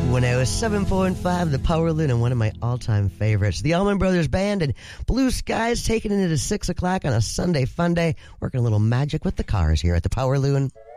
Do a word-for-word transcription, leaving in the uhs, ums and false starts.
one oh seven point five, the Power Loon, and one of my all-time favorites, the Allman Brothers Band and Blue Skies, taking it into six o'clock on a Sunday fun day, working a little magic with the cars here at the Power Loon.